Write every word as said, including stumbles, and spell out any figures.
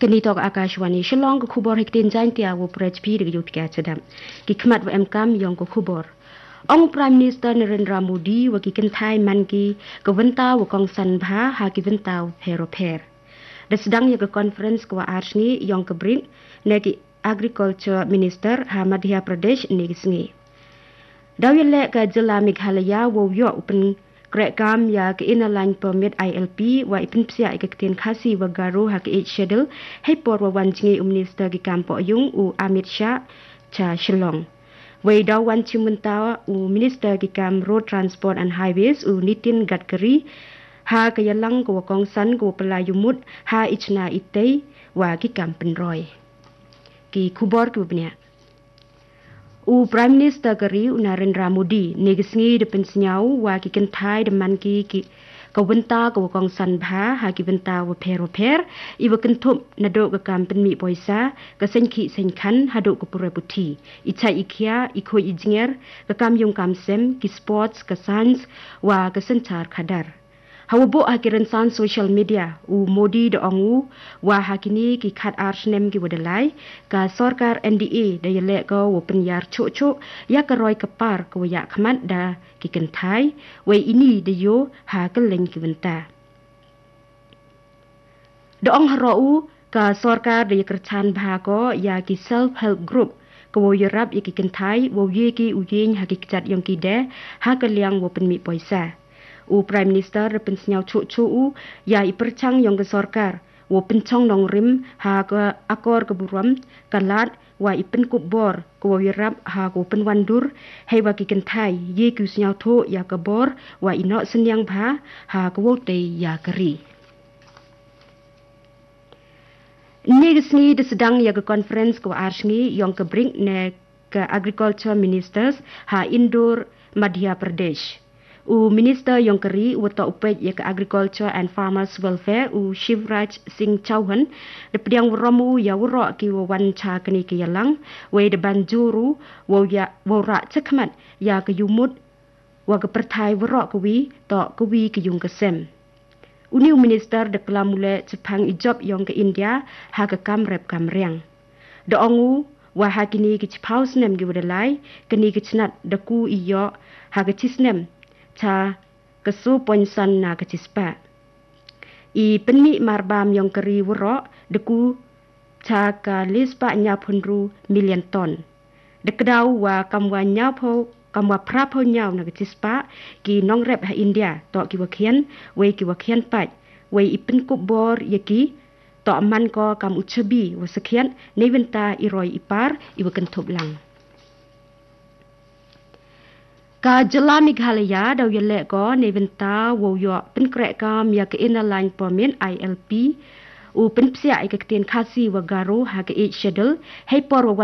Kenitok Akashwani Shillong ko khubor hiktin jain tia wo prajpi de yut kya chadam ki khmat wa emkam yong ko khubor Ong Prime Minister Narendra Modi wa ki kenthai man ki kawanta wa kong san bha ha ki ventau pero per da sedang ya ke conference ko arshni yong ke bring ne ki Agriculture Minister ha Madhya Pradesh ni gisngi dawile ka jila Meghalaya wo yo upen Krekam ya ke inaline permit I L P wa ipin psia ikaktin khasi wa garo ha ke schedule hai por wa wanjingi minister ki kampo yung u Amit Shah cha Shillong. Wei daw wan chimunta u minister ki kam road transport and highways u Nitin Gadkari ha ke yalang ko kong san ko pelayumut ha ichna itei wa ki kam penroy. Ki khubor ku bnya. U Prime Minister kari u Narendra Modi negisngi de pensinyau wa ki kenthai de man ki ki kawenta ko kong san bha ha ki venta wa pero per i wa kentup na do ka kam pen mi poisa ka senki senkhan ha do ko pura puthi i chai ikhia i khoi engineer ka kam yung kam sem ki sports ka science wa ka senchar khadar Hawabo akiran san social media u Modi de ongu wa hakini ki khat arshnem ki wadalai ka sorkar N D A da yale ko open yar cho-cho ya ka roi kapar ko ya khmat da ki kenthai we ini de yo ha ka leng ki venta de ong haro u ka sorkar de yakrchan bha ko ya ki self help group ko yorap ki kenthai wo ye ki u yin ha ki chat yong ki de ha ka liang wo pen mi poisa U Prime Minister pensinyau cu-cu u ya iperchang yang ke sorkar wo pencong nong rim ha ke akor ke buram kalat wa ipen kubor ko wirap ha ko penwandur hei wa ki kenthai ye ku snyau tho ya ke bor wa ino senyang bha ha ko te ya keri Negisni de sedang ya ke conference ko arsngi yang ke bring ne ke agriculture ministers ha Indur Madhya Pradesh U Minister yang keri wata upet ya ke Agriculture and Farmers Welfare u Shivraj Singh Chauhan de pediang wramu ya wro ki wan cha kini ki yalang we de banjuru wo ya wo ra chakmat ya ke yumut wa ke perthai wro ke wi to ke wi ke yung ke sem Uni Minister de kelamule Jepang ijob yang ke India ha ke kam rep kam riang de ongu wa ha kini ki chipaus nem gi wadalai kini ki chnat de ku iyo ha ke chisnem cha kesu ponsan na kechispa i penmi marbam yang keri wuro deku cha ka lispa nya phunru million ton dekedau wa kamwa nya pho kamwa prapo nya na kechispa ki nong rep ha India to ki wakhian we ki wakhian pat we ipin kup bor yaki to man ko kam uchebi wa sekhian neventa iroi ipar iwaken thop lang Ka jela Meghalaya daw yale ko neventa wo yo pen krek kam ya ke inaline permit I L P u pen psia ikaktin khasi wa garo ha ke schedule hei por